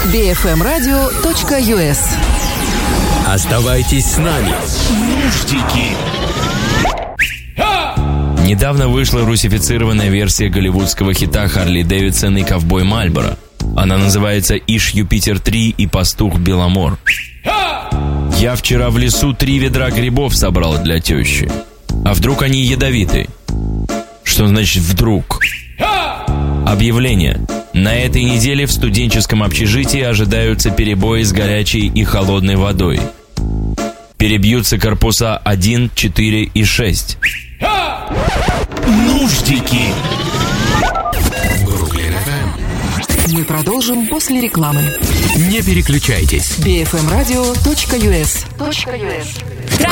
bfmradio.us. Оставайтесь с нами. Нуждики. Недавно вышла русифицированная версия голливудского хита «Харли Дэвидсон и ковбой Мальборо». Она называется «Иш Юпитер 3 и пастух Беломор». Я вчера в лесу 3 ведра грибов собрал для тещи. А вдруг они ядовиты? Что значит «вдруг»? Объявление. На этой неделе в студенческом общежитии ожидаются перебои с горячей и холодной водой. Перебьются корпуса 1, 4 и 6. Нуждики. Мы продолжим после рекламы. Не переключайтесь. bfmradio.us.